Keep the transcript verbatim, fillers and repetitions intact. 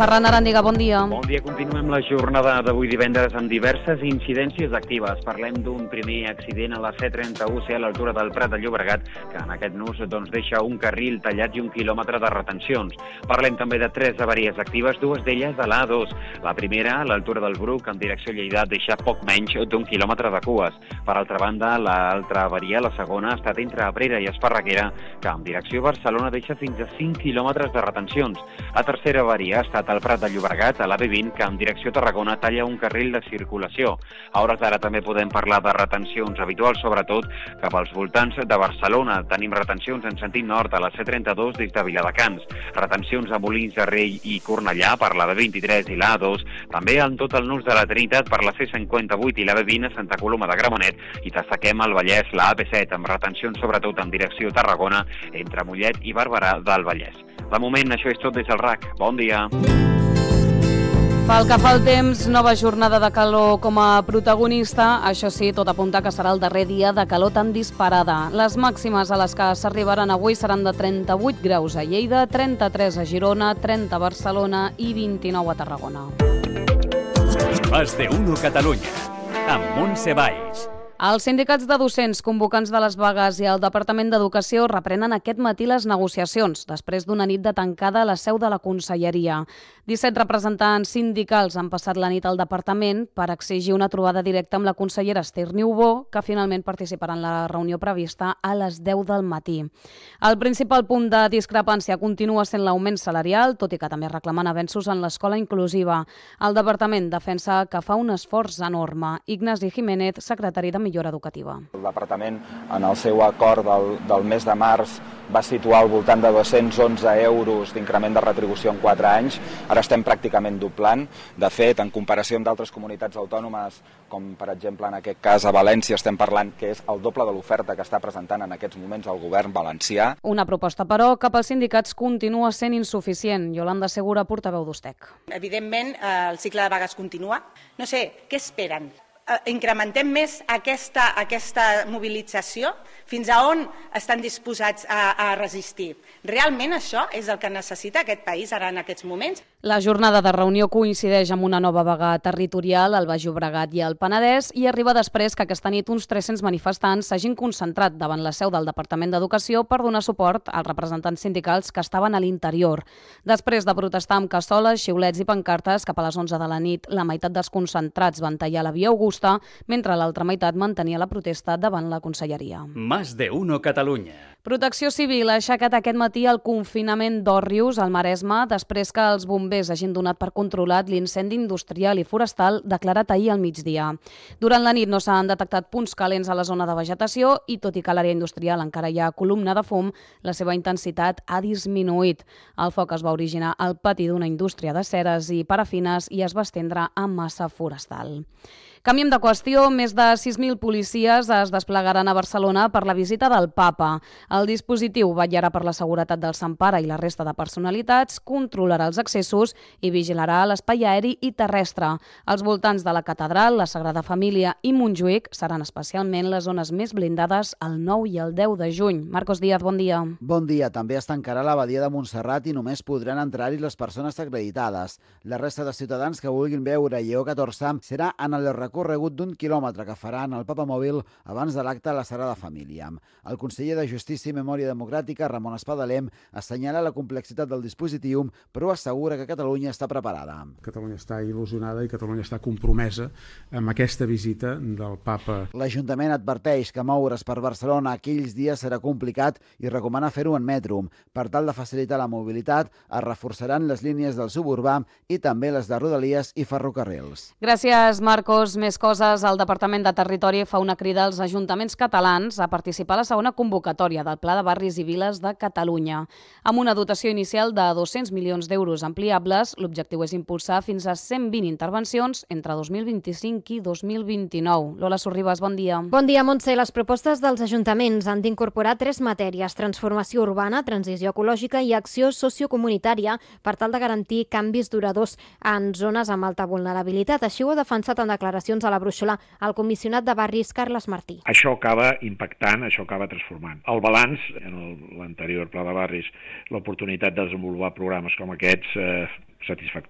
Ferran Arandiga, bon dia. Bon dia, continuem la jornada d'avui divendres amb diverses incidències actives. Parlem d'un primer accident a la C trenta-u C a l'altura del Prat de Llobregat, que en aquest nus doncs, deixa un carril tallat i un quilòmetre de retencions. Parlem també de tres avaries actives, dues d'elles de l'A dos. La primera, a l'altura del Bruc, en direcció Lleida, deixa poc menys d'un quilòmetre de cues. Per altra banda, l'altra avaria, la segona, ha estat entre Abrera i Esparreguera, que en direcció Barcelona deixa fins a cinc quilòmetres de retencions. La tercera avaria ha estat al Prat de Llobregat, a l'A B vint, que en direcció Tarragona talla un carril de circulació. A hores d'ara també podem parlar de retencions habituals, sobretot cap als voltants de Barcelona. Tenim retencions en sentit nord a la C trenta-dos des de Viladecans, retencions a Molins de Rei i Cornellà per la B vint-i-tres i la A dos, també en tot el nus de la Trinitat per la C cinquanta-vuit i la B vint a Santa Coloma de Gramenet, i destaquem al Vallès la A P set, amb retencions sobretot en direcció Tarragona, entre Mollet i Barberà del Vallès. De moment, això és tot des del R A C. Bon dia. Pel que fa al temps, nova jornada de calor com a protagonista. Això sí, tot apunta que serà el darrer dia de calor tan disparada. Les màximes a les que s'arribaran avui seran de trenta-vuit graus a Lleida, trenta-tres a Girona, trenta a Barcelona i vint-i-nou a Tarragona. Más de uno Catalunya, amb Montse Valls. Els sindicats de docents convocants de les vagues i el Departament d'Educació reprenen aquest matí les negociacions, després d'una nit de tancada a la seu de la Conselleria. disset representants sindicals han passat la nit al departament per exigir una trobada directa amb la consellera Esther Niubó, que finalment participarà en la reunió prevista a les deu del matí. El principal punt de discrepància continua sent l'augment salarial, tot i que també reclamen avenços en l'escola inclusiva. El departament defensa que fa un esforç enorme. Ignasi Jiménez, secretari de Millora Educativa. El departament, en el seu acord del, del mes de març, va situar al voltant de dos-cents onze euros d'increment de retribució en quatre anys. Ara estem pràcticament doblant. De fet, en comparació amb d'altres comunitats autònomes, com per exemple en aquest cas a València, estem parlant que és el doble de l'oferta que està presentant en aquests moments el govern valencià. Una proposta, però, que pels sindicats continua sent insuficient. Yolanda Segura, portaveu d'Ustec. Evidentment, el cicle de vagues continua. No sé, què esperen? Incrementem més aquesta, aquesta mobilització? Fins a on estan disposats a, a resistir? Realment això és el que necessita aquest país ara en aquests moments? La jornada de reunió coincideix amb una nova vaga territorial al Baix Llobregat i al Penedès i arriba després que aquesta nit uns tres-cents manifestants s'hagin concentrat davant la seu del Departament d'Educació per donar suport als representants sindicals que estaven a l'interior. Després de protestar amb cassoles, xiulets i pancartes, cap a les onze de la nit, la meitat dels concentrats van tallar la via Augusta, mentre l'altra meitat mantenia la protesta davant la Conselleria. Más de uno Catalunya. Protecció Civil ha aixecat aquest matí el confinament d'Òrrius, al Maresme, després que els bombers hagin donat per controlat l'incendi industrial i forestal declarat ahir al migdia. Durant la nit no s'han detectat punts calents a la zona de vegetació i, tot i que a l'àrea industrial encara hi ha columna de fum, la seva intensitat ha disminuït. El foc es va originar al pati d'una indústria de ceres i parafines i es va estendre a massa forestal. Canviem de qüestió. Més de sis mil policies es desplegaran a Barcelona per la visita del Papa. El dispositiu vetllarà per la seguretat del Sant Pare i la resta de personalitats, controlarà els accessos i vigilarà l'espai aeri i terrestre. Els voltants de la Catedral, la Sagrada Família i Montjuïc seran especialment les zones més blindades el nou i el deu de juny. Marcos Díaz, bon dia. Bon dia. També es tancarà l'abadia de Montserrat i només podran entrar-hi les persones acreditades. La resta de ciutadans que vulguin veure Lleó catorze serà en el recorregut d'un quilòmetre que faran el papamòbil abans de l'acte a la Sagrada Família. El conseller de Justícia i Memòria Democràtica, Ramon Espadaler, assenyala la complexitat del dispositiu, però assegura que Catalunya està preparada. Catalunya està il·lusionada i Catalunya està compromesa amb aquesta visita del Papa. L'Ajuntament adverteix que moure's per Barcelona aquells dies serà complicat i recomana fer-ho en metro. Per tal de facilitar la mobilitat, es reforçaran les línies del suburbà i també les de Rodalies i ferrocarrils. Gràcies, Marcos. Més coses. El Departament de Territori fa una crida als ajuntaments catalans a participar a la segona convocatòria del Pla de Barris i Viles de Catalunya. Amb una dotació inicial de dos-cents milions d'euros ampliables, l'objectiu és impulsar fins a cent vint intervencions entre dos mil vint-i-cinc i dos mil vint-i-nou. Lola Sorribas, bon dia. Bon dia, Montse. Les propostes dels ajuntaments han d'incorporar tres matèries: transformació urbana, transició ecològica i acció sociocomunitària per tal de garantir canvis duradors en zones amb alta vulnerabilitat. Així ho ha defensat en declaracions a la brúixola el comissionat de barris Carles Martí. Això acaba impactant, això acaba transformant. El balanç, en l'anterior pla de barris, l'oportunitat de desenvolupar programes com aquests eh,